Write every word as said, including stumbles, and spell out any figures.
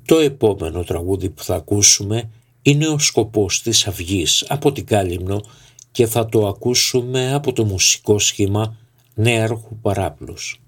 Το επόμενο τραγούδι που θα ακούσουμε είναι «Ο σκοπός της αυγής» από την Κάλυμνο και θα το ακούσουμε από το μουσικό σχήμα Νέαρχου Παράπλους.